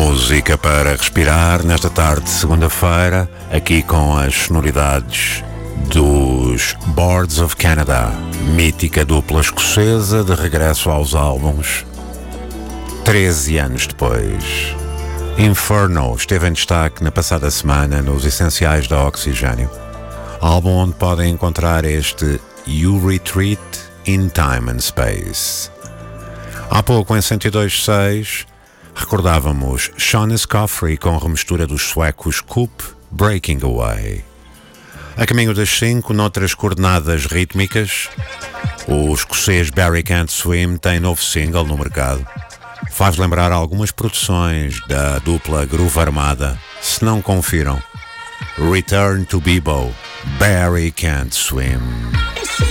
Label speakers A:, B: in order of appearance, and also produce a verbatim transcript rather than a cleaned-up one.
A: Música para respirar nesta tarde de segunda-feira, aqui com as sonoridades dos Boards of Canada, mítica dupla escocesa de regresso aos álbuns treze anos depois. Inferno esteve em destaque na passada semana nos Essenciais da Oxigênio, álbum onde podem encontrar este You Retreat in Time and Space. Há pouco, em cento e dois ponto seis, recordávamos Sean Escoffery com remistura dos suecos Coop, Breaking Away. A caminho das cinco, noutras coordenadas rítmicas, o escocês Barry Can't Swim tem novo single no mercado. Faz lembrar algumas produções da dupla Groove Armada. Se não confiram, Return to Bebo, Barry Can't Swim.